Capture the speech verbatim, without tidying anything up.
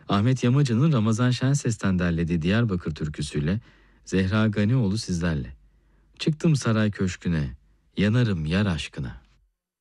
Ahmet Yamacı'nın Ramazan Şenses'ten derlediği Diyarbakır türküsüyle Zehra Ganioğlu sizlerle. Çıktım saray köşküne, yanarım yar aşkına.